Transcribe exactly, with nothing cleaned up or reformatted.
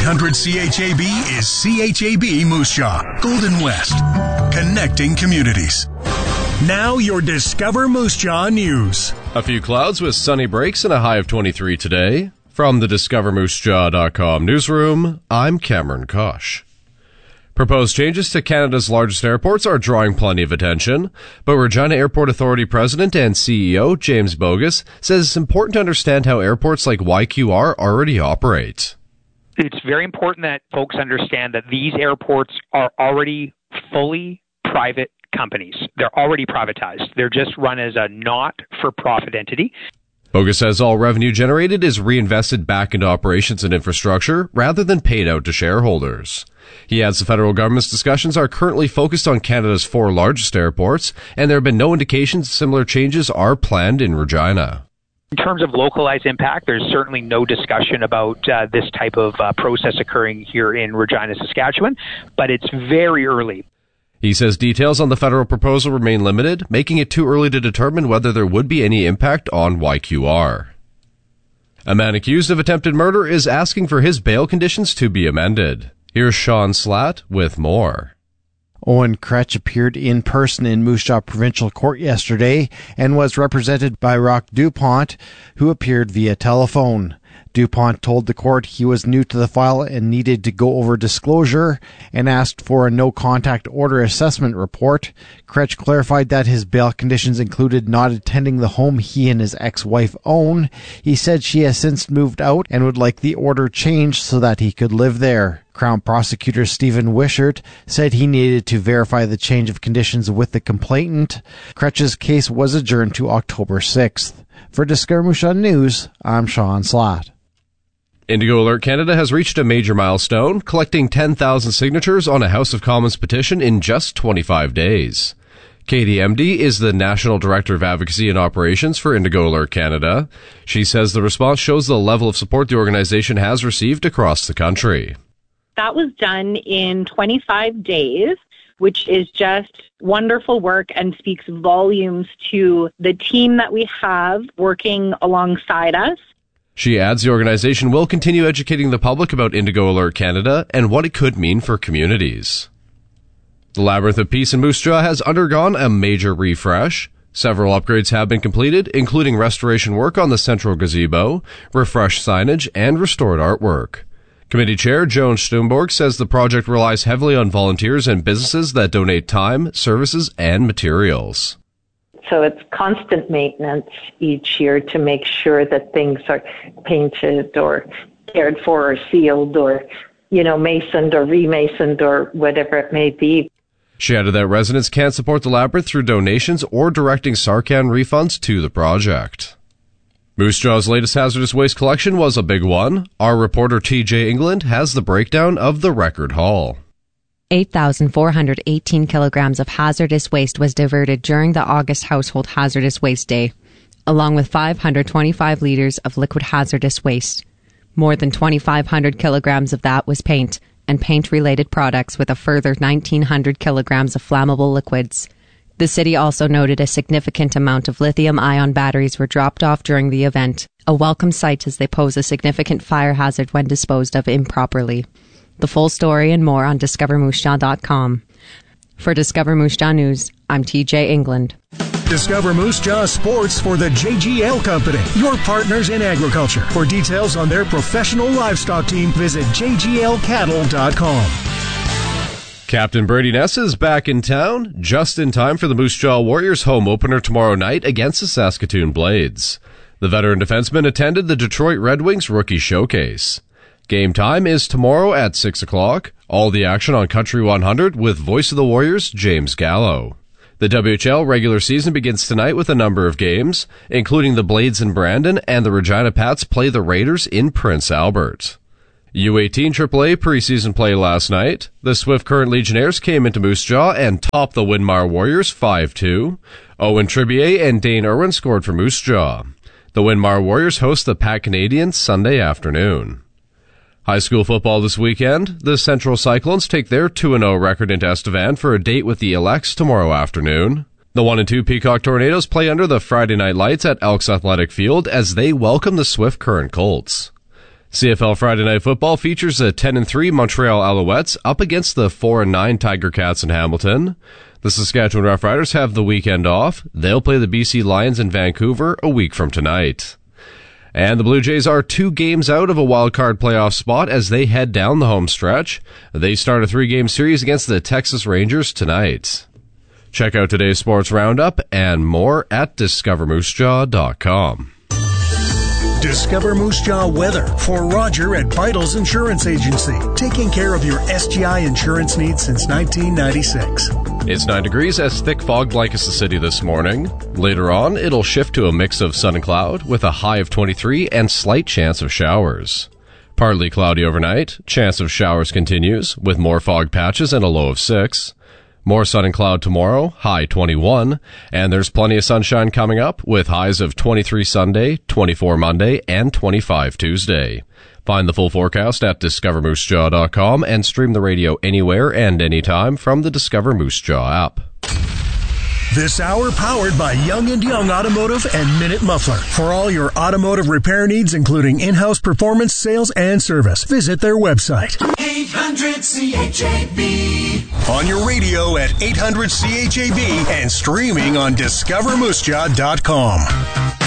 hundred C H A B is C H A B Moose Jaw, Golden West, connecting communities. Now your Discover Moose Jaw news. A few clouds with sunny breaks and a high of twenty-three today. From the discover moose jaw dot com newsroom, I'm Cameron Kosh. Proposed changes to Canada's largest airports are drawing plenty of attention, but Regina Airport Authority President and C E O James Bogus says it's important to understand how airports like Y Q R already operate. It's very important that folks understand that these airports are already fully private companies. They're already privatized. They're just run as a not-for-profit entity. Bogus says all revenue generated is reinvested back into operations and infrastructure rather than paid out to shareholders. He adds the federal government's discussions are currently focused on Canada's four largest airports, and there have been no indications similar changes are planned in Regina. In terms of localized impact, there's certainly no discussion about uh, this type of uh, process occurring here in Regina, Saskatchewan, but it's very early. He says details on the federal proposal remain limited, making it too early to determine whether there would be any impact on Y Q R. A man accused of attempted murder is asking for his bail conditions to be amended. Here's Sean Slatt with more. Owen Kretsch appeared in person in Moose Jaw Provincial Court yesterday and was represented by Roch Dupont, who appeared via telephone. Dupont told the court he was new to the file and needed to go over disclosure and asked for a no-contact order assessment report. Kretsch clarified that his bail conditions included not attending the home he and his ex-wife own. He said she has since moved out and would like the order changed so that he could live there. Crown Prosecutor Stephen Wishart said he needed to verify the change of conditions with the complainant. Kretsch's case was adjourned to October sixth. For Discover Moose Jaw News, I'm Sean Slatt. Indigo Alert Canada has reached a major milestone, collecting ten thousand signatures on a House of Commons petition in just twenty-five days. Katie Emdy is the National Director of Advocacy and Operations for Indigo Alert Canada. She says the response shows the level of support the organization has received across the country. That was done in twenty-five days, which is just wonderful work and speaks volumes to the team that we have working alongside us. She adds the organization will continue educating the public about Indigo Alert Canada and what it could mean for communities. The Labyrinth of Peace in Moose Jaw has undergone a major refresh. Several upgrades have been completed, including restoration work on the central gazebo, refreshed signage, and restored artwork. Committee Chair Joan Stumborg says the project relies heavily on volunteers and businesses that donate time, services, and materials. So it's constant maintenance each year to make sure that things are painted or cared for or sealed or, you know, masoned or remasoned or whatever it may be. She added that residents can support the Labyrinth through donations or directing Sarcan refunds to the project. Moose Jaw's latest hazardous waste collection was a big one. Our reporter T J England has the breakdown of the record haul. eight thousand four hundred eighteen kilograms of hazardous waste was diverted during the August Household Hazardous Waste Day, along with five hundred twenty-five liters of liquid hazardous waste. More than twenty-five hundred kilograms of that was paint and paint-related products, with a further nineteen hundred kilograms of flammable liquids. The city also noted a significant amount of lithium-ion batteries were dropped off during the event, a welcome sight as they pose a significant fire hazard when disposed of improperly. The full story and more on discover moose jaw dot com. For Discover Moose Jaw News, I'm T J England. Discover Moose Jaw Sports for the J G L Company, your partners in agriculture. For details on their professional livestock team, visit j g l cattle dot com. Captain Brady Ness is back in town, just in time for the Moose Jaw Warriors home opener tomorrow night against the Saskatoon Blades. The veteran defenseman attended the Detroit Red Wings Rookie Showcase. Game time is tomorrow at six o'clock. All the action on Country one hundred with Voice of the Warriors, James Gallo. The W H L regular season begins tonight with a number of games, including the Blades in Brandon, and the Regina Pats play the Raiders in Prince Albert. U eighteen triple A preseason play last night. The Swift Current Legionnaires came into Moose Jaw and topped the Winmar Warriors five two. Owen Tribier and Dane Irwin scored for Moose Jaw. The Winmar Warriors host the Pat Canadians Sunday afternoon. High school football this weekend. The Central Cyclones take their two and oh record into Estevan for a date with the Elects tomorrow afternoon. The one and two Peacock Tornadoes play under the Friday night lights at Elks Athletic Field as they welcome the Swift Current Colts. C F L Friday Night Football features the ten and three Montreal Alouettes up against the four and nine Tiger Cats in Hamilton. The Saskatchewan Roughriders have the weekend off. They'll play the B C Lions in Vancouver a week from tonight. And the Blue Jays are two games out of a wild-card playoff spot as they head down the home stretch. They start a three-game series against the Texas Rangers tonight. Check out today's sports roundup and more at discover moose jaw dot com. Discover Moose Jaw weather for Roger at Vitals Insurance Agency, taking care of your S G I insurance needs since nineteen ninety-six. It's nine degrees as thick fog blankets the city this morning. Later on, it'll shift to a mix of sun and cloud with a high of twenty-three and slight chance of showers. Partly cloudy overnight. Chance of showers continues with more fog patches and a low of six. More sun and cloud tomorrow, high twenty-one, and there's plenty of sunshine coming up with highs of twenty-three Sunday, twenty-four Monday, and twenty-five Tuesday. Find the full forecast at discover moose jaw dot com and stream the radio anywhere and anytime from the Discover Moose Jaw app. This hour powered by Young and Young Automotive and Minute Muffler. For all your automotive repair needs, including in-house performance, sales, and service, visit their website. eight hundred C H A B. On your radio at eight hundred C H A B and streaming on discover moose jaw dot com.